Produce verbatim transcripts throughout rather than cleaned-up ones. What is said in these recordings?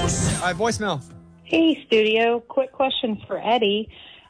right, voicemail. Hey, studio. Quick question for Eddie.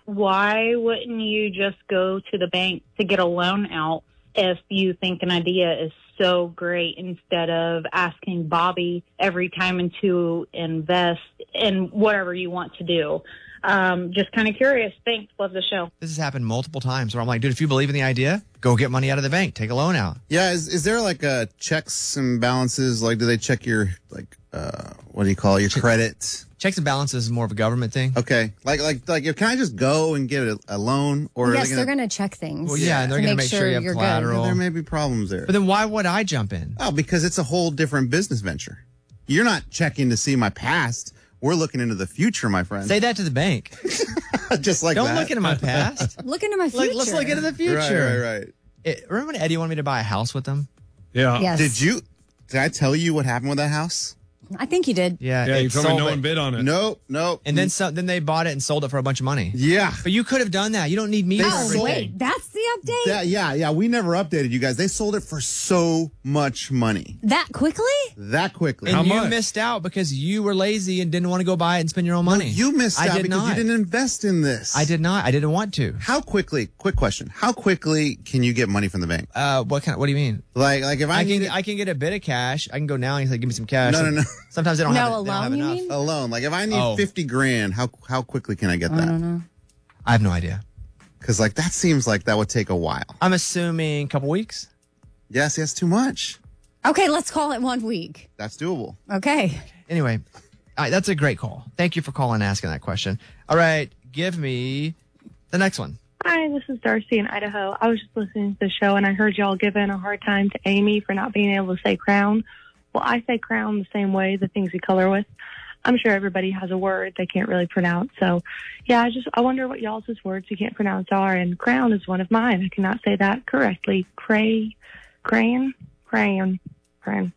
Why wouldn't you just go to the bank to get a loan out if you think an idea is so great instead of asking Bobby every time to invest in whatever you want to do? Um, just kind of curious. Thanks. Love the show. This has happened multiple times where I'm like, dude, if you believe in the idea, go get money out of the bank. Take a loan out. Yeah, is is there like a checks and balances? Like, do they check your, like, uh, what do you call it, your credit? Checks and balances is more of a government thing. Okay. Like, like, like, can I just go and get a, a loan? Or yes, are they they're gonna, going to check things. Well, yeah, and they're to going to make sure you have you're collateral. there may be problems there. But then why would I jump in? Oh, because it's a whole different business venture. You're not checking to see my past. We're looking into the future, my friend. Say that to the bank. Just like Don't that. look into my past. Good. Look into my future. Look, let's look into the future. Right, right, right. It, remember when Eddie wanted me to buy a house with him? Yeah. Yes. Did you? Did I tell you what happened with that house? I think you did. Yeah. Yeah, it you told me sold no it. one bid on it. Nope, nope. And then some, then they bought it and sold it for a bunch of money. Yeah. But you could have done that. You don't need me for Oh, everything. wait. That's the update? That, yeah, yeah. We never updated you guys. They sold it for so much money That quickly? that quickly. And How you much? missed out because you were lazy and didn't want to go buy it and spend your own money. You missed I out did because not. you didn't invest in this. I did not. I didn't want to. How quickly? Quick question. How quickly can you get money from the bank? Uh, what kind? What do you mean? Like, like if I, I can needed I can get a bit of cash. I can go now and say, give me some cash. No, no, no. Sometimes they don't No, have, a it, they don't loan, have you enough. mean? a loan, like if I need Oh. fifty grand, how how quickly can I get I that? don't know. I have no idea. Because like that seems like that would take a while. I'm assuming a couple weeks. Yes, yes, too much. Okay, let's call it one week. That's doable. Okay. Anyway, all right, that's a great call. Thank you for calling and asking that question. All right, give me the next one. Hi, this is Darcy in Idaho. I was just listening to the show, and I heard y'all giving a hard time to Amy for not being able to say crown. Well, I say crown the same way, the things we color with. I'm sure everybody has a word they can't really pronounce. So, yeah, I just I wonder what y'all's words you can't pronounce are, and crown is one of mine. I cannot say that correctly. Cray, crayon, crayon, crayon.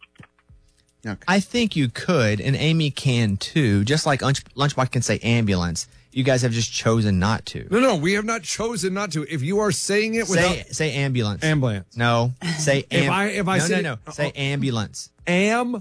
I think you could, and Amy can too. Just like Lunch, Lunchbox can say ambulance. You guys have just chosen not to. No, no, we have not chosen not to. If you are saying it without Say say ambulance. ambulance, No, say If am- I- if I no, say- no no say ambulance. ambulance,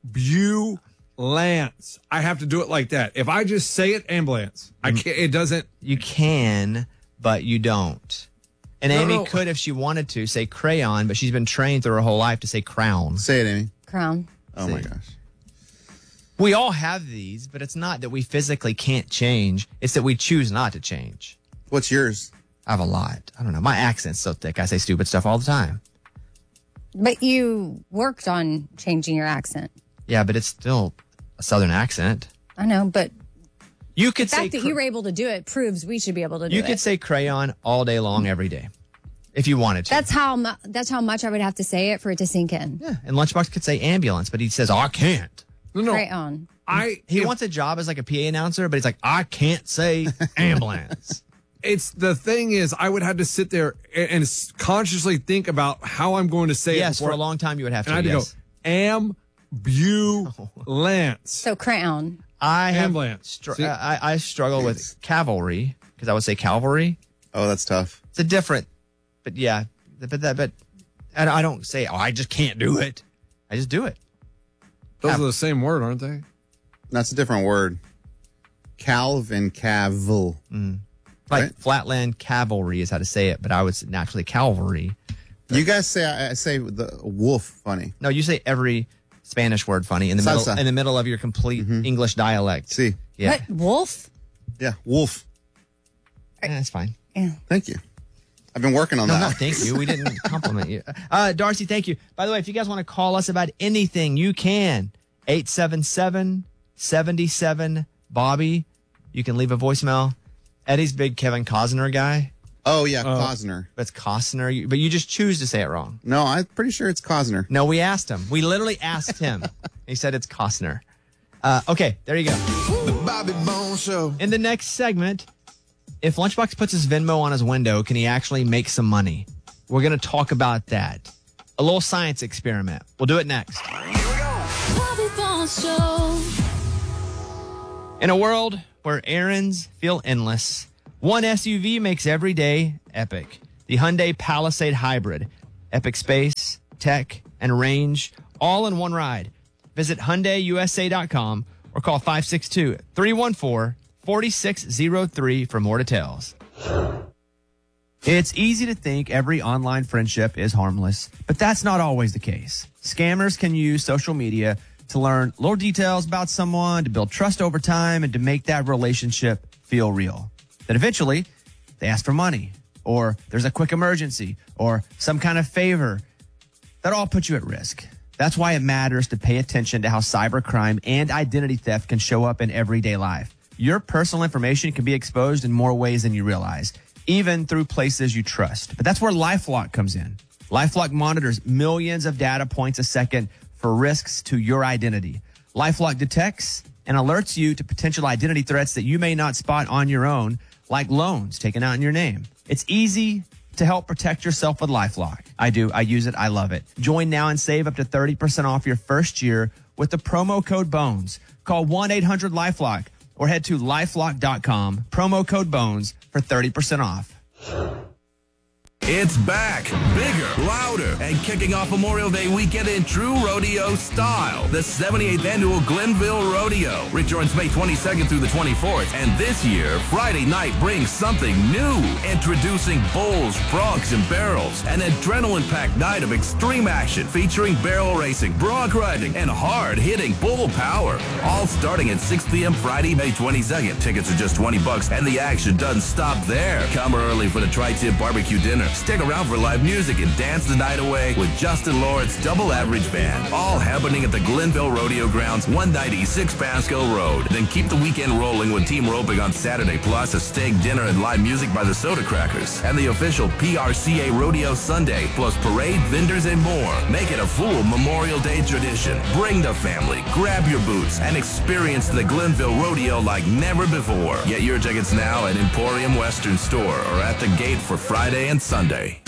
I have to do it like that. If I just say it, ambulance, I can't. It doesn't. You can, but you don't. And No, Amy no. could, if she wanted to, say crayon, but she's been trained through her whole life to say crown. Say it, Amy. Crown. Oh See. my gosh. We all have these, but it's not that we physically can't change. It's that we choose not to change. What's yours? I have a lot. I don't know. My accent's so thick. I say stupid stuff all the time. But you worked on changing your accent. Yeah, but it's still a southern accent. I know, but You could the say fact that cra- you were able to do it proves we should be able to do you it. could say crayon all day long, every day, if you wanted to. That's how mu- that's how much I would have to say it for it to sink in. yeah. And Lunchbox could say ambulance, but he says, "Oh, I can't." No, no. Crayon. I. He if- wants a job as like a P A announcer, but he's like, "I can't say ambulance." It's the thing is, I would have to sit there and, and s- consciously think about how I'm going to say Yes, it. for before- a long time you would have to. And I had to yes. go ambulance. So crayon. I have Ambulance. str- See? I, I struggle with cavalry because I would say cavalry. Oh, that's tough. It's a different, but yeah, but that, but I I don't say, "Oh, I just can't do it." I just do it. Those Cav- are the same word, aren't they? That's a different word. Calv and cavil. Like Right. flatland cavalry is how to say it, but I would say naturally cavalry. You guys say I, I say the wolf funny. No, you say every Spanish word funny in the Salsa. middle in the middle of your complete English dialect. See. Yeah, What? Wolf? Yeah, wolf. Eh, that's fine. Yeah. Thank you. I've been working on No, that. not thank you. We didn't compliment you. Uh, Darcy, thank you. By the way, if you guys want to call us about anything, you can. eight seven seven, seven seven, Bobby. You can leave a voicemail. Eddie's big Kevin Costner guy. Oh yeah, Cosner. That's Costner, You- but you just choose to say it wrong. No, I'm pretty sure it's Cosner. No, we asked him. We literally asked him. He said it's Costner. Uh, okay, there you go. The Bobby Bones Show. In the next segment, if Lunchbox puts his Venmo on his window, can he actually make some money? We're going to talk about that. A little science experiment. We'll do it next. Bobby Bones Show. In a world where errands feel endless, one S U V makes every day epic. The Hyundai Palisade Hybrid. Epic space, tech, and range, all in one ride. Visit Hyundai U S A dot com or call five six two, three one four, four six zero three for more details. It's easy to think every online friendship is harmless, but that's not always the case. Scammers can use social media to learn little details about someone, to build trust over time, and to make that relationship feel real. Then eventually, they ask for money, or there's a quick emergency, or some kind of favor. That all puts you at risk. That's why it matters to pay attention to how cybercrime and identity theft can show up in everyday life. Your personal information can be exposed in more ways than you realize, even through places you trust. But that's where LifeLock comes in. LifeLock monitors millions of data points a second for risks to your identity. LifeLock detects and alerts you to potential identity threats that you may not spot on your own, like loans taken out in your name. It's easy to help protect yourself with LifeLock. I do. I use it. I love it. Join now and save up to thirty percent off your first year with the promo code BONES. Call one eight hundred LifeLock or head to lifelock dot com, promo code BONES for thirty percent off. It's back, bigger, louder, and kicking off Memorial Day weekend in true rodeo style. The seventy-eighth Annual Glenville Rodeo returns May twenty-second through the twenty-fourth, and this year, Friday night brings something new. Introducing bulls, broncs, and barrels, an adrenaline-packed night of extreme action featuring barrel racing, bronc riding, and hard-hitting bull power. All starting at six p.m. Friday, May twenty-second. Tickets are just twenty bucks, and the action doesn't stop there. Come early for the Tri-Tip Barbecue Dinner. Stick around for live music and dance the night away with Justin Lawrence Double Average Band. All happening at the Glenville Rodeo Grounds, one ninety-six Pasco Road. Then keep the weekend rolling with team roping on Saturday, plus a steak dinner and live music by the Soda Crackers. And the official P R C A Rodeo Sunday, plus parade, vendors, and more. Make it a full Memorial Day tradition. Bring the family, grab your boots, and experience the Glenville Rodeo like never before. Get your tickets now at Emporium Western Store or at the gate for Friday and Sunday.